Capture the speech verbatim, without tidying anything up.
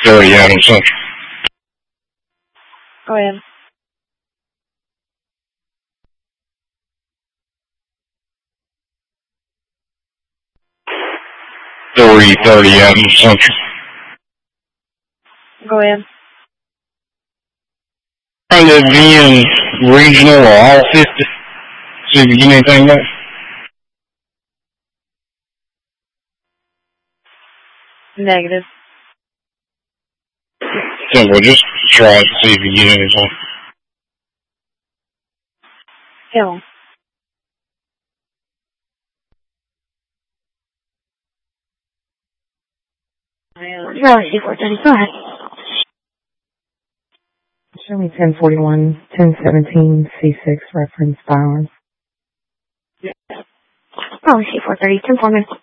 thirty Adams Central. Go ahead. three thirty Adams Central. Go ahead. Trying to be in regional or all fifty. See if you get anything back. Negative. Okay, well, just try to see if you get anything. Kill. Charlie C four thirty, go ahead. Show me ten forty-one, ten seventeen, C six reference firearms. Charlie C four thirty, ten four minutes.